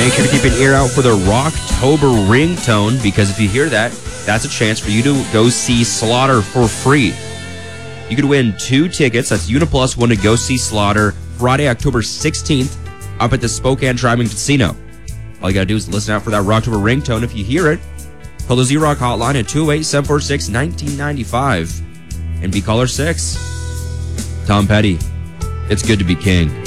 Make sure to keep an ear out for the Rocktober ringtone, because if you hear that, that's a chance for you to go see Slaughter for free. You could win 2 tickets. That's Uniplus 1 to go see Slaughter Friday, October 16th up at the Spokane Driving Casino. All you got to do is listen out for that Rocktober ringtone. If you hear it, call the Z-Rock hotline at 208-746-1995 and be caller 6. Tom Petty, it's good to be king.